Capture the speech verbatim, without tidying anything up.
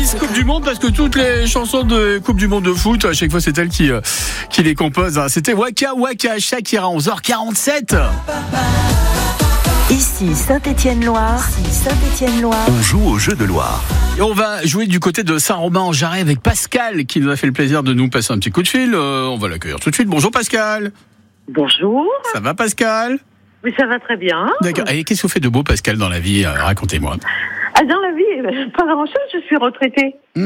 Miss Coupe du Monde, parce que toutes les chansons de Coupe du Monde de foot, à chaque fois c'est elle qui, euh, qui les compose. C'était Waka Waka Shakira, onze heures quarante-sept. Ici Saint-Étienne-Loire, Saint-Étienne-Loire. On joue au jeu de Loire. Et on va jouer du côté de Saint-Romain-en-Jarret avec Pascal, qui nous a fait le plaisir de nous passer un petit coup de fil. Euh, on va l'accueillir tout de suite. Bonjour Pascal. Bonjour. Ça va Pascal? Oui, ça va très bien. D'accord. Et qu'est-ce que vous faites de beau Pascal dans la vie? euh, Racontez-moi. Ah, dans la vie, pas grand-chose, je suis retraitée.